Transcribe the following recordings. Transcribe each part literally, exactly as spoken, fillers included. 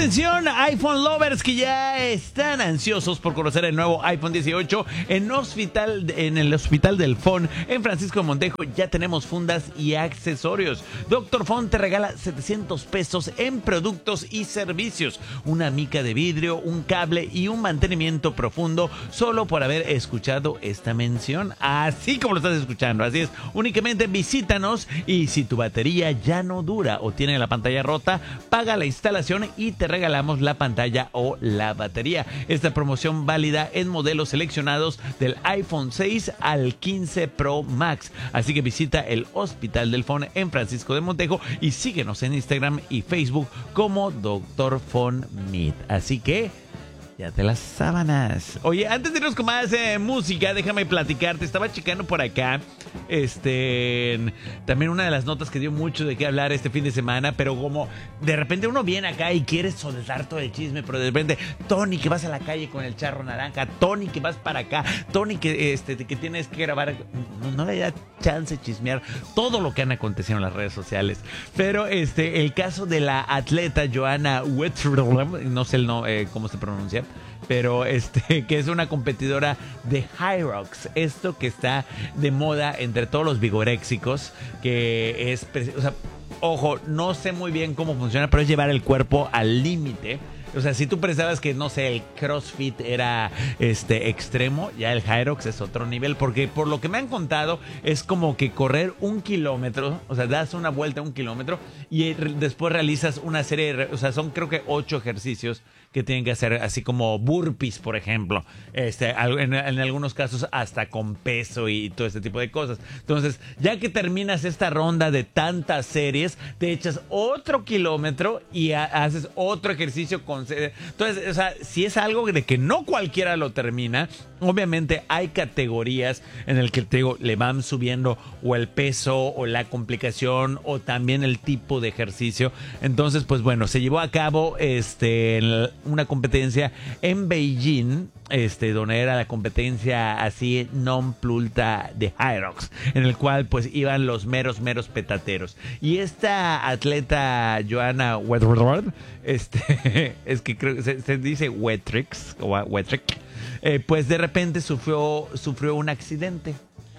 Atención, iPhone lovers que ya están ansiosos por conocer el nuevo iPhone dieciocho en, hospital, en el Hospital del Phone en Francisco de Montejo. Ya tenemos fundas y accesorios. Doctor Phone te regala setecientos pesos en productos y servicios, una mica de vidrio, un cable y un mantenimiento profundo solo por haber escuchado esta mención, así como lo estás escuchando. Así es, únicamente visítanos y si tu batería ya no dura o tiene la pantalla rota, paga la instalación y te regalamos la pantalla o la batería. Esta promoción válida en modelos seleccionados del iPhone seis al quince Pro Max. Así que visita el Hospital del Phone en Francisco de Montejo y síguenos en Instagram y Facebook como Doctor Phone Meet. Así que ya te las sábanas. Oye, antes de irnos con más eh, música, déjame platicarte. Estaba checando por acá. Este. También una de las notas que dio mucho de qué hablar este fin de semana. Pero como de repente uno viene acá y quiere soltar todo el chisme. Pero de repente, Tony, que vas a la calle con el charro naranja. Tony, que vas para acá. Tony, que, este, que tienes que grabar. No, no le da chance de chismear todo lo que han acontecido en las redes sociales. Pero este, el caso de la atleta Joanna Wittrum, no sé el no, eh, cómo se pronuncia, pero este, que es una competidora de Hyrox, esto que está de moda entre todos los vigoréxicos, que es, o sea, ojo, no sé muy bien cómo funciona, pero es llevar el cuerpo al límite. O sea, si tú pensabas que, no sé, el CrossFit era este extremo, ya el Hyrox es otro nivel, porque por lo que me han contado es como que correr un kilómetro, o sea, das una vuelta a un kilómetro y después realizas una serie de, o sea, son creo que ocho ejercicios que tienen que hacer, así como burpees, por ejemplo, este, en, en algunos casos hasta con peso y todo este tipo de cosas. Entonces, ya que terminas esta ronda de tantas series, te echas otro kilómetro y ha, haces otro ejercicio con... Entonces, o sea, si es algo de que no cualquiera lo termina, obviamente hay categorías en el que te digo, le van subiendo o el peso o la complicación o también el tipo de ejercicio. Entonces, pues bueno, se llevó a cabo este, una competencia en Beijing, este, donde era la competencia así non plulta de Hyrox, en el cual pues iban los meros, meros petateros. Y esta atleta Joanna Wittrum, este, es que creo que se, se dice Wettrix o Wettrick, eh, pues de repente sufrió, sufrió un accidente.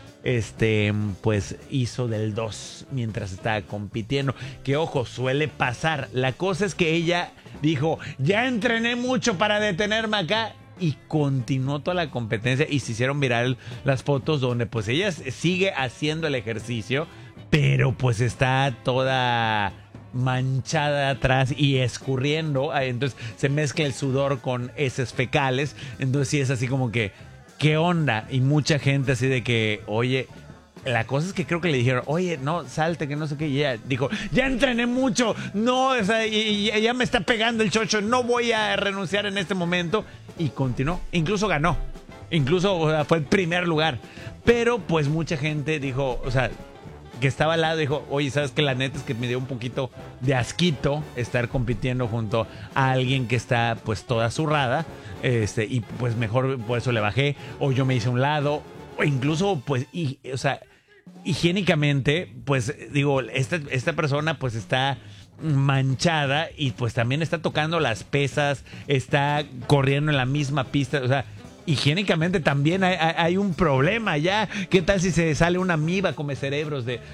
Este, pues hizo del dos mientras estaba compitiendo. Que ojo, suele pasar. La cosa es que ella dijo, ya entrené mucho para detenerme acá. Y continuó toda la competencia y se hicieron viral las fotos donde pues ella sigue haciendo el ejercicio, pero pues está toda manchada atrás y escurriendo. Entonces se mezcla el sudor con heces fecales. Entonces sí es así como que, ¿qué onda? Y mucha gente así de que, oye, la cosa es que creo que le dijeron, oye, no, salte, que no sé qué. Y ella dijo, ya entrené mucho, no, o sea, y, y ya me está pegando el chocho, no voy a renunciar en este momento. Y continuó, incluso ganó, incluso o sea, fue el primer lugar. Pero pues mucha gente dijo, o sea, que estaba al lado, dijo, oye, ¿sabes qué? La neta es que me dio un poquito de asquito estar compitiendo junto a alguien que está pues toda zurrada, este, y pues mejor por eso le bajé, o yo me hice a un lado, o incluso pues, y, o sea, higiénicamente, pues digo, esta, esta persona pues está manchada y pues también está tocando las pesas, está corriendo en la misma pista, o sea, higiénicamente también hay, hay, hay un problema ya. ¿Qué tal si se sale una amiba come cerebros de?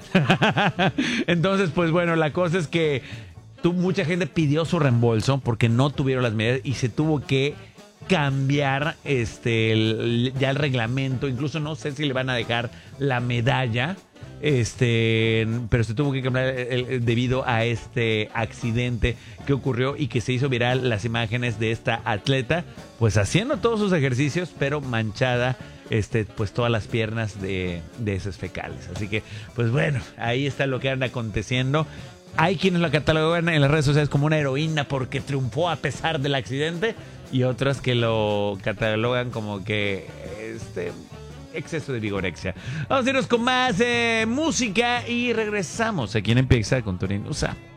Entonces, pues bueno, la cosa es que tu, mucha gente pidió su reembolso porque no tuvieron las medidas y se tuvo que cambiar este el, ya el reglamento. Incluso no sé si le van a dejar la medalla. Este, pero se tuvo que cambiar el, el, debido a este accidente que ocurrió y que se hizo viral las imágenes de esta atleta, pues haciendo todos sus ejercicios, pero manchada, este, pues todas las piernas de, de heces fecales. Así que, pues bueno, ahí está lo que anda aconteciendo. Hay quienes la catalogan en las redes sociales como una heroína porque triunfó a pesar del accidente, y otras que lo catalogan como que este exceso de vigorexia. Vamos a irnos con más eh, música y regresamos aquí en Empieza con Tony Nusa.